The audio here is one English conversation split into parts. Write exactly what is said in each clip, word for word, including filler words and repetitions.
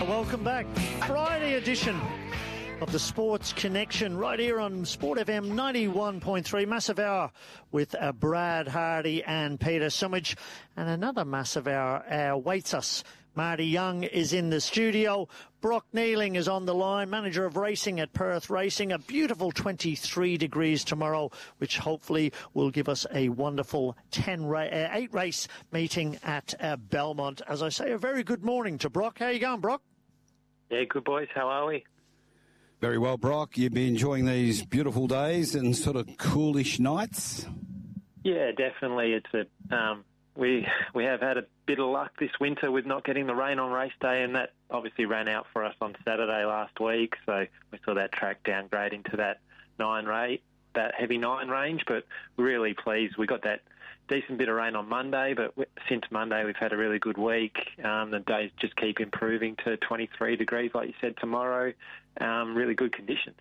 welcome back. Friday edition of the Sports Connection right here on Sport F M ninety-one point three. Massive hour with uh, Brad Hardy and Peter Sumich. And another massive hour uh, waits us. Marty Young is in the studio. Brock Neeling is on the line, manager of racing at Perth Racing. A beautiful twenty-three degrees tomorrow, which hopefully will give us a wonderful ten ra- uh, eight race meeting at uh, Belmont. As I say, a very good morning to Brock. How you going, Brock? Yeah, good boys. How are we? Very well, Brock. You've been enjoying these beautiful days and sort of coolish nights? Yeah, definitely. It's a um, we we have had a bit of luck this winter with not getting the rain on race day, and that obviously ran out for us on Saturday last week. So we saw that track downgrade into that nine rate, that heavy nine range. But we're really pleased. We got that decent bit of rain on Monday, but since Monday we've had a really good week. Um, the days just keep improving to twenty-three degrees, like you said, tomorrow. Um, really good conditions.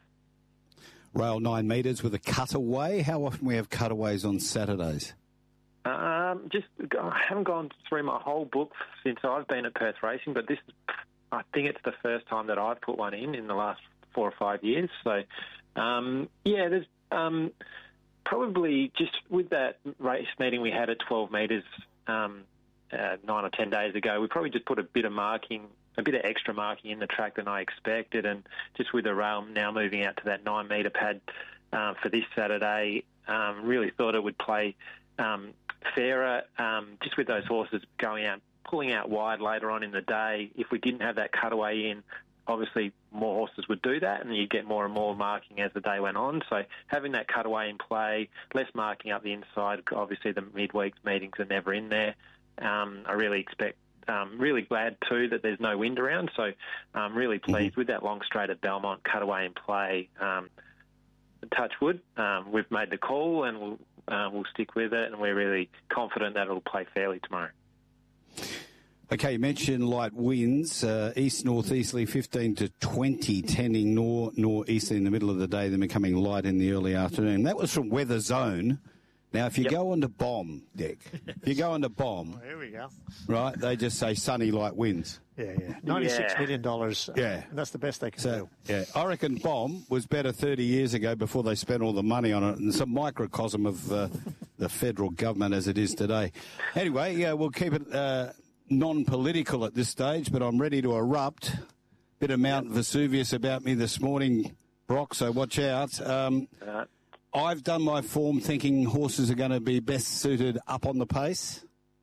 Rail nine metres with a cutaway. How often we have cutaways on Saturdays? Um, just I haven't gone through my whole book since I've been at Perth Racing, but this, I think it's the first time that I've put one in in the last four or five years. So, um, yeah, there's um, probably just with that race meeting we had at twelve metres um, uh, nine or ten days ago, we probably just put a bit of marking, a bit of extra marking in the track than I expected, and just with the rail now moving out to that nine metre pad um, for this Saturday, um, really thought it would play um, fairer, um, just with those horses going out, pulling out wide later on in the day. If we didn't have that cutaway in, obviously more horses would do that, and you'd get more and more marking as the day went on. So having that cutaway in play, less marking up the inside, obviously the midweek meetings are never in there. Um, I really expect Um, really glad too that there's no wind around, so I'm really pleased mm-hmm. with that long straight at Belmont cutaway in play. Um, touch wood, um, we've made the call and we'll uh, we'll stick with it, and we're really confident that it'll play fairly tomorrow. Okay, you mentioned light winds, uh, east northeasterly fifteen to twenty, tending nor northeasterly in the middle of the day, then becoming light in the early afternoon. That was from Weather Zone. Now, if you yep. go on to Bomb, Dick, if you go on to Bomb, oh, here we go. Right, they just say sunny light winds. Yeah, yeah, ninety-six yeah. million dollars. Yeah, and that's the best they can so, do. Yeah, I reckon Bomb was better thirty years ago before they spent all the money on it, and it's a microcosm of uh, the federal government as it is today. Anyway, yeah, we'll keep it uh, non-political at this stage, but I'm ready to erupt. Bit of Mount Vesuvius about me this morning, Brock. So watch out. Um, uh, I've done my form thinking horses are going to be best suited up on the pace.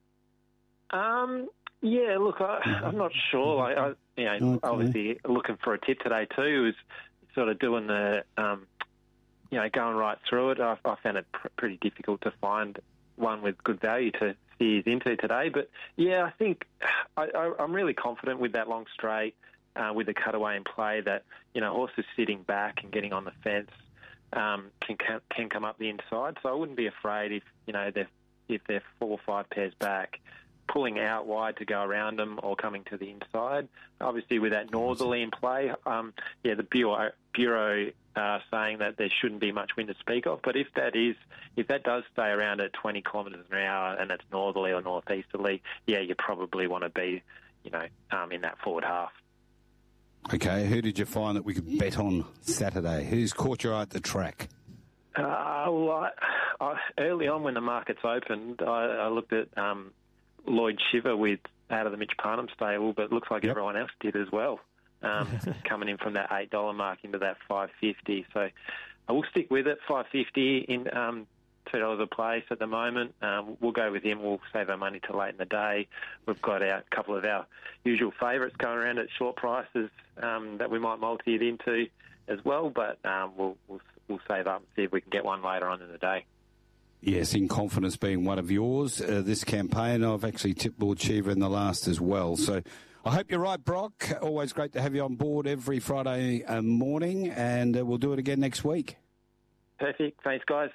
Um, yeah, look, I, I'm not sure. I, I you know, okay. obviously looking for a tip today too. Was sort of doing the, um, you know, going right through it. I, I found it pr- pretty difficult to find one with good value to steer into today. But yeah, I think I, I, I'm really confident with that long straight, uh, with the cutaway in play. That you know, horses sitting back and getting on the fence. Um, can can come up the inside, so I wouldn't be afraid if you know they're if they're four or five pairs back, pulling out wide to go around them or coming to the inside. Obviously, with that northerly in play, um, yeah, the bureau, bureau uh, saying that there shouldn't be much wind to speak of. But if that is, if that does stay around at twenty kilometres an hour and it's northerly or northeasterly, yeah, you probably want to be, you know, um, in that forward half. Okay, who did you find that we could bet on Saturday? Who's caught your eye at the track? Uh, well, I, I, early on when the markets opened, I, I looked at um, Lloyd Shiver with out of the Mitch Parnham stable, but it looks like yep. everyone else did as well, um, coming in from that eight dollars mark into that five fifty. So I will stick with it, five fifty in um, two dollars a place at the moment. Um, we'll go with him. We'll save our money till late in the day. We've got our couple of our usual favourites going around at short prices um, that we might multi it into as well, but um, we'll, we'll we'll save up and see if we can get one later on in the day. Yes, in confidence being one of yours uh, this campaign. I've actually tipped Lord Shiva in the last as well. So I hope you're right, Brock. Always great to have you on board every Friday uh, morning, and uh, we'll do it again next week. Perfect. Thanks, guys.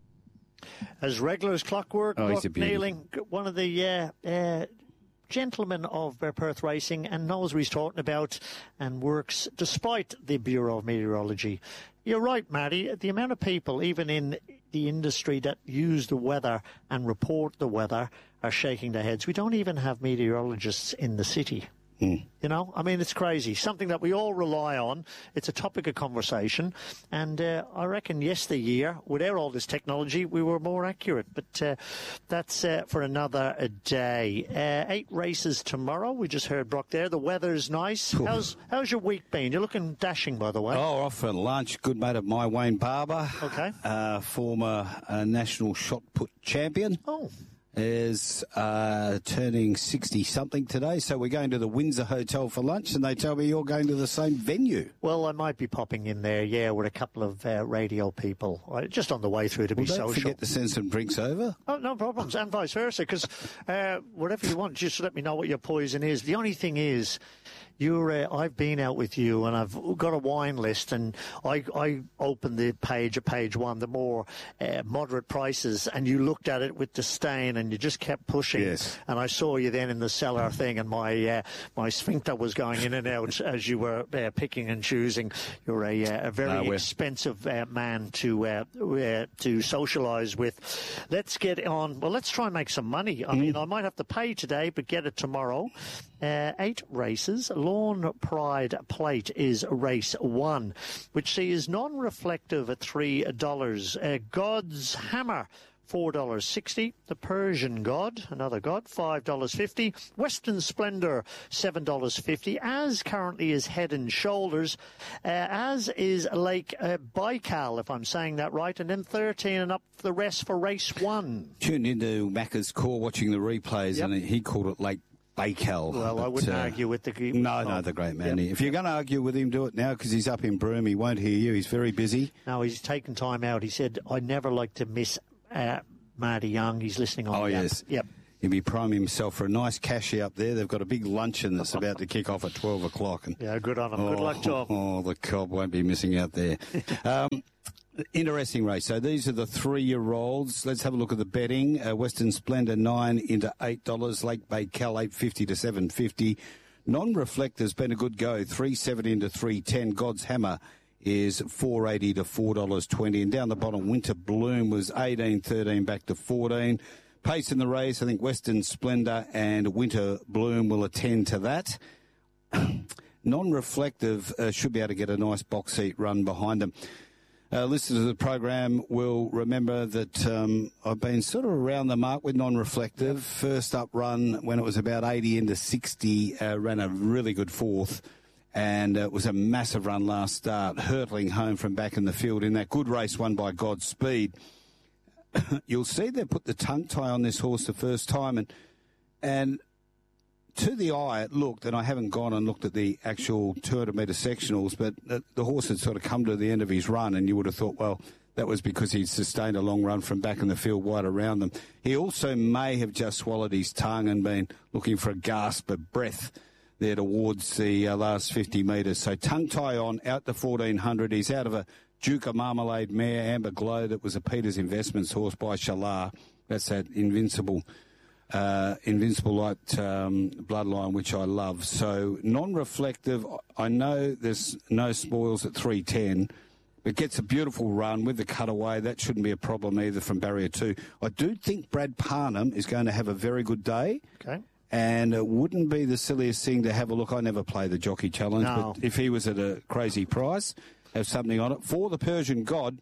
As regular as clockwork, oh, Brock Neeling, one of the uh, uh, gentlemen of uh, Perth Racing, and knows what he's talking about and works despite the Bureau of Meteorology. You're right, Matty. The amount of people, even in the industry, that use the weather and report the weather are shaking their heads. We don't even have meteorologists in the city. Mm. You know, I mean, it's crazy. Something that we all rely on. It's a topic of conversation. And uh, I reckon yesteryear, without all this technology, we were more accurate. But uh, that's uh, for another uh, day. Uh, eight races tomorrow. We just heard Brock there. The weather's nice. Ooh. How's how's your week been? You're looking dashing, by the way. Oh, off for lunch. Good mate of mine, Wayne Barber. Okay. Uh, former uh, national shot put champion. Oh. Is uh, turning sixty-something today, so we're going to the Windsor Hotel for lunch, and they tell me you're going to the same venue. Well, I might be popping in there, yeah, with a couple of uh, radio people, uh, just on the way through to Well, be don't social. forget to send some drinks over. Oh, no problems, and vice versa, because uh, whatever you want, just let me know what your poison is. The only thing is, You're, uh, I've been out with you, and I've got a wine list, and I, I opened the page at page one, the more uh, moderate prices, and you looked at it with disdain, and you just kept pushing. Yes. And I saw you then in the cellar thing, and my uh, my sphincter was going in and out as you were uh, picking and choosing. You're a, uh, a very no, expensive uh, man to uh, uh, to socialise with. Let's get on. Well, let's try and make some money. I mm. mean, I might have to pay today, but get it tomorrow. Uh, eight races. Lawn Pride Plate is race one, which sees non-reflective at three dollars. Uh, God's Hammer, four dollars sixty. The Persian God, another God, five dollars fifty. Western Splendour, seven dollars fifty. As currently is Head and Shoulders, uh, as is Lake uh, Baikal, if I'm saying that right, and then thirteen and up the rest for race one. Tuned into Macca's call watching the replays, Yep. and he called it Lake Baikal. Well, but, I wouldn't uh, argue with the... No, oh, no, the great man. Yep. If you're going to argue with him, do it now, because he's up in Broome. He won't hear you. He's very busy. No, he's taken time out. He said, I never like to miss uh, Marty Young. He's listening on Oh, the app. yes. Yep. He'll be priming himself for a nice cashy up there. They've got a big luncheon that's about to kick off at twelve o'clock. And, Yeah, good on him. oh, Good luck, Joe. Oh, the cob won't be missing out there. um, Interesting race. So these are the three-year-olds. Let's have a look at the betting. Uh, Western Splendour nine into eight dollars. Lake Baikal eight fifty to seven fifty. Non-reflector's been a good go. three seventy into three ten. God's Hammer is four eighty to four dollars twenty. And down the bottom, Winter Bloom was eighteen thirteen back to fourteen. Pace in the race. I think Western Splendour and Winter Bloom will attend to that. Non-reflective uh, should be able to get a nice box seat run behind them. Uh, listeners of the program will remember that um, I've been sort of around the mark with non-reflective. First up run when it was about eighty into sixty, uh, ran a really good fourth, and uh, it was a massive run last start, hurtling home from back in the field in that good race won by Godspeed. You'll see they put the tongue tie on this horse the first time, and and to the eye it looked, and I haven't gone and looked at the actual two hundred metre sectionals, but the, the horse had sort of come to the end of his run, and you would have thought, well, that was because he'd sustained a long run from back in the field wide around them. He also may have just swallowed his tongue and been looking for a gasp of breath there towards the uh, last fifty metres. So tongue tie on, out to fourteen hundred. He's out of a Duke of Marmalade mare, Amber Glow, that was a Peters Investments horse by Shalar. That's that invincible... Uh, Invincible Light um, bloodline, which I love. So non-reflective, I know there's no spoils at three ten. It gets a beautiful run with the cutaway. That shouldn't be a problem either from barrier two. I do think Brad Parnham is going to have a very good day. Okay. And it wouldn't be the silliest thing to have a look. I never play the Jockey Challenge, No. but if he was at a crazy price, have something on it. For the Persian God,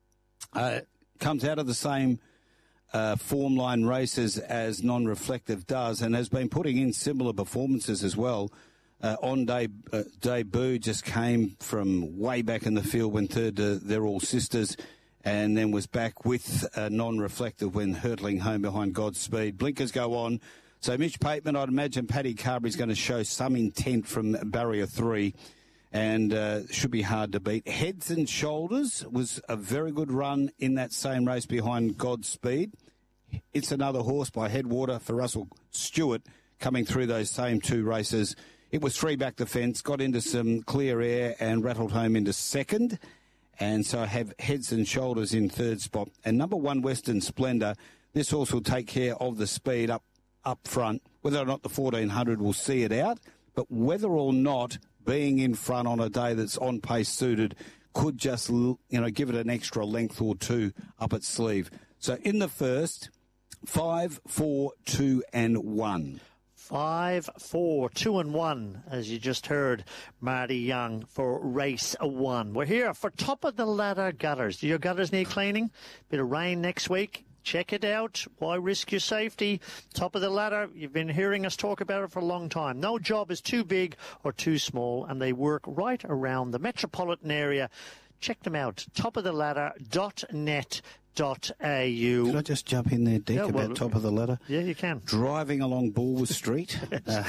uh, comes out of the same... Uh, form line races as non-reflective does, and has been putting in similar performances as well. Uh, on day, uh, debut just came from way back in the field when third to They're All Sisters, and then was back with uh, non-reflective when hurtling home behind Godspeed. Blinkers go on. So Mitch Pateman, I'd imagine Paddy Carberry's going to show some intent from barrier three, and uh, should be hard to beat. Heads and Shoulders was a very good run in that same race behind Godspeed. It's another horse by Headwater for Russell Stewart coming through those same two races. It was three back the fence, got into some clear air and rattled home into second. And so I have Heads and Shoulders in third spot. And number one, Western Splendour, this horse will take care of the speed up, up front. Whether or not the fourteen hundred will see it out, but whether or not being in front on a day that's on pace suited could just, you know, give it an extra length or two up its sleeve. So in the first, five, four, two, and one. Five, four, two and one, as you just heard Marty Young for race one. We're here for top of the ladder gutters. Do your gutters need cleaning? Bit of rain next week. Check it out. Why risk your safety? Top of the ladder. You've been hearing us talk about it for a long time. No job is too big or too small, and they work right around the metropolitan area. Check them out. top of the ladder dot net dot a u. Could I just jump in there, Dick, Yeah, well, about top of the ladder? Yeah, you can. Driving along Bulwer Street uh,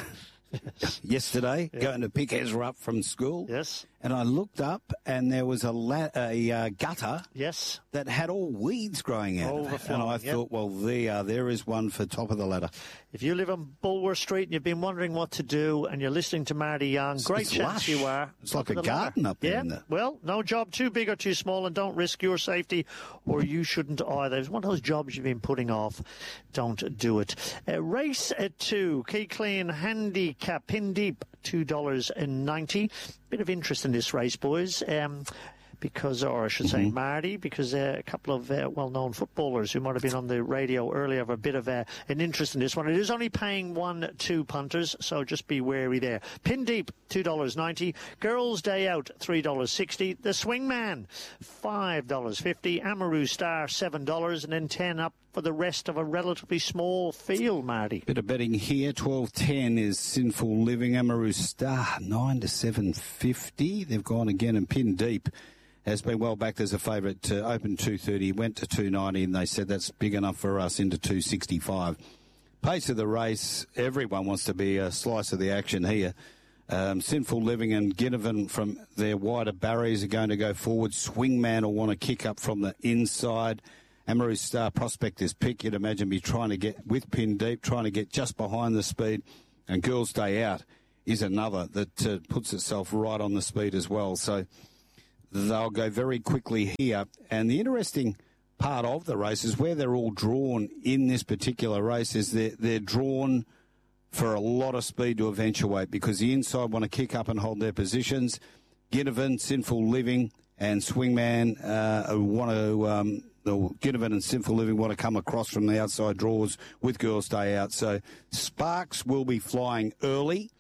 yesterday, Yeah. going to pick Ezra up from school. Yes. And I looked up, and there was a, la- a uh, gutter Yes. that had all weeds growing out of it. Overflowing, And I yep. thought, well, there, there is one for top of the ladder. If you live on Bulwer Street and you've been wondering what to do and you're listening to Marty Young, great it's chance lush. you are. It's like Top a of the ladder. garden up there, Yeah, isn't it? well, no job too big or too small, and don't risk your safety, or you shouldn't either. It's one of those jobs you've been putting off. Don't do it. Uh, race at two, Key Clean Handicap Pin Deep, two dollars ninety. Bit of interest in this race, boys. Um, because, or I should say Mm-hmm. Marty, because uh, a couple of uh, well-known footballers who might have been on the radio earlier have a bit of uh, an interest in this one. It is only paying one, two punters, so just be wary there. Pin Deep, two dollars ninety. Girls Day Out, three dollars sixty. The Swingman, five dollars fifty. Amaru Star, seven dollars, and then ten up for the rest of a relatively small field, Marty. Bit of betting here. twelve ten is Sinful Living. Amaru Star, nine to seven fifty. They've gone again, and Pin Deep has been well backed as a favourite to open two thirty, went to two ninety, and they said that's big enough for us into two sixty-five. Pace of the race, everyone wants to be a slice of the action here. Um, Sinful Living and Ginnivan from their wider barriers are going to go forward. Swingman will want to kick up from the inside. Amaru Star Prospector's pick, you'd imagine, be trying to get with Pin Deep, trying to get just behind the speed. And Girls Day Out is another that uh, puts itself right on the speed as well. So they'll go very quickly here. And the interesting part of the race is where they're all drawn in this particular race is they're, they're drawn for a lot of speed to eventuate because the inside want to kick up and hold their positions. Ginnivan, Sinful Living, and Swingman uh, want to... Um, Ginnivan and Sinful Living want to come across from the outside draws with Girls Day Out. So Sparks will be flying early.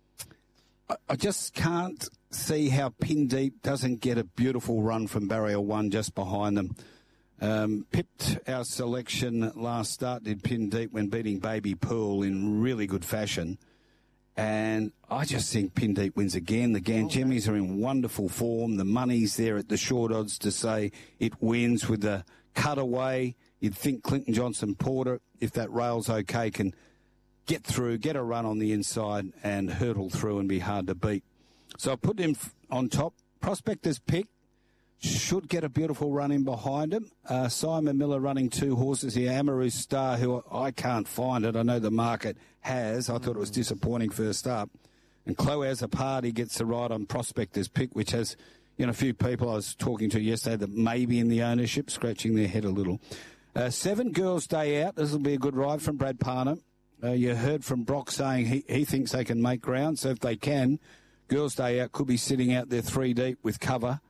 I, I just can't see how Pin Deep doesn't get a beautiful run from barrier one just behind them. Um, pipped our selection last start, did Pin Deep when beating Baby Pearl in really good fashion. And I just think Pin Deep wins again. The Ganjemmies are in wonderful form. The money's there at the short odds to say it wins with the cutaway. You'd think Clinton Johnson Porter, if that rail's okay, can get through, get a run on the inside and hurtle through and be hard to beat. So I put him on top. Prospector's pick should get a beautiful run in behind him. Uh, Simon Miller running two horses here. Amaru Star, who I can't find it. I know the market has. I thought it was disappointing first up. And Chloe as a party gets the ride on Prospector's pick, which has, you know, a few people I was talking to yesterday that may be in the ownership, scratching their head a little. Uh, seven Girls Day Out. This will be a good ride from Brad Parner. Uh, you heard from Brock saying he, he thinks they can make ground. So if they can, Girls Day Out could be sitting out there three deep with cover.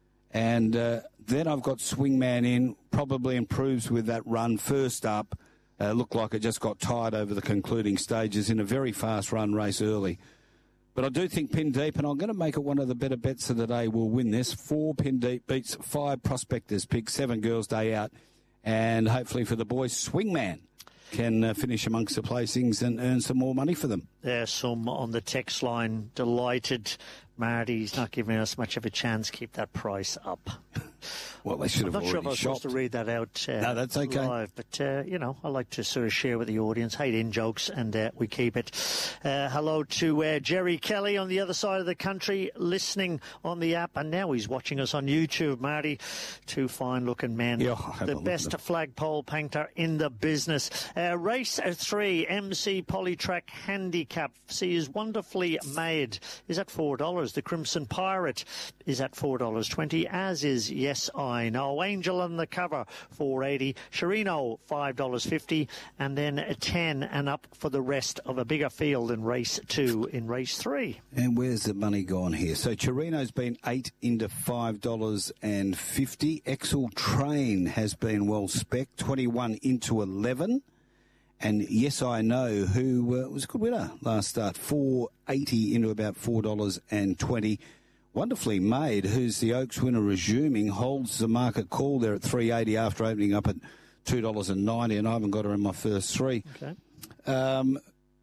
And uh, then I've got Swingman in, probably improves with that run first up. Uh, looked like it just got tired over the concluding stages in a very fast run race early. But I do think Pin Deep, and I'm going to make it one of the better bets of the day, will win this. Four Pin Deep beats five Prospectors pick, seven Girls Day Out. And hopefully for the boys, Swingman can uh, finish amongst the placings and earn some more money for them. There's some on the text line. Delighted. Marty's not giving us much of a chance. Keep that price up. Well, they should have I'm not already sure if I was shopped. supposed to read that out uh, No, that's okay. live, but, uh, you know, I like to sort of share with the audience, hate in jokes, and uh, we keep it. Uh, hello to uh, Jerry Kelly on the other side of the country, listening on the app, and now he's watching us on YouTube, Marty. Two fine-looking men. Yeah, I'll have the a look best at them. flagpole painter in the business. Uh, race three, M C Polytrack Handicap. See, is wonderfully made. Is at four dollars. The Crimson Pirate is at four dollars twenty, as is Yes I Know. Angel on the Cover, four dollars eighty. Sharino, five dollars fifty. And then ten and up for the rest of a bigger field in race two in race three. And where's the money gone here? So Chirino's been eight into five dollars fifty. Exel Train has been well spec, twenty-one into eleven. And Yes I Know, who uh, was a good winner last start, four eighty into about four dollars twenty. Wonderfully Made, who's the Oaks winner resuming, holds the market call there at three eighty after opening up at two dollars ninety, and I haven't got her in my first three. Okay. Um,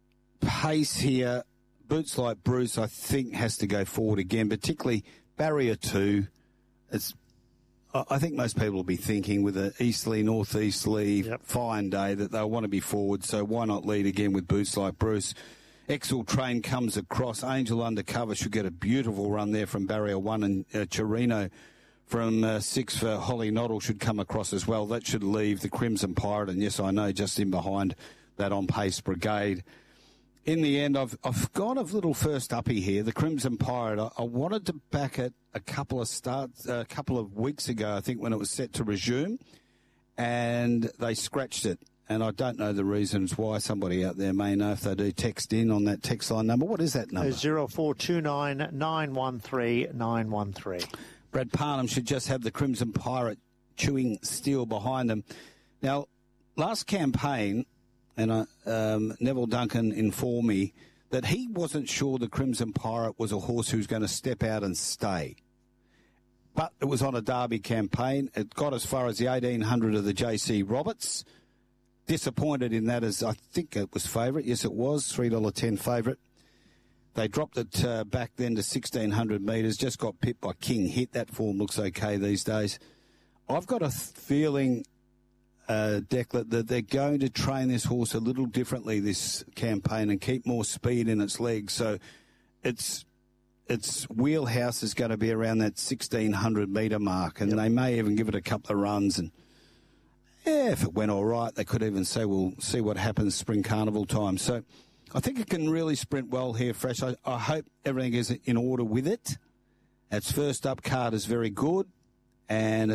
pace here, Boots Like Bruce, I think, has to go forward again, particularly Barrier two. It's, I think most people will be thinking with an easterly, northeasterly, yep. fine day that they'll want to be forward, so why not lead again with Boots Like Bruce? Exel Train comes across. Angel Undercover should get a beautiful run there from Barrier one, and uh, Chirino from uh, six for Holly Noddle should come across as well. That should leave the Crimson Pirate, and Yes I Know, just in behind that On Pace Brigade. In the end, I've I've got a little first uppy here. The Crimson Pirate, I, I wanted to back it a couple of starts, a couple of weeks ago, I think, when it was set to resume, and they scratched it. And I don't know the reasons why. Somebody out there may know if they do. Text in on that text line number. What is that number? zero four two nine nine one three nine one three. Brad Parnham should just have the Crimson Pirate chewing steel behind them. Now, last campaign, and I, um, Neville Duncan informed me that he wasn't sure the Crimson Pirate was a horse who was going to step out and stay. But it was on a Derby campaign. It got as far as the eighteen hundred of the J C Roberts. Disappointed in that, as I think it was favourite. Yes, it was, three dollars ten favourite. They dropped it uh, back then to sixteen hundred metres, just got pipped by King Hit. That form looks okay these days. I've got a th- feeling, uh, Declan, that they're going to train this horse a little differently this campaign and keep more speed in its legs. So its its wheelhouse is going to be around that sixteen hundred metre mark, and yep. they may even give it a couple of runs. And yeah, if it went all right, they could even say, we'll see what happens spring carnival time. So I think it can really sprint well here, Fresh. I, I hope everything is in order with it. Its first up card is very good, and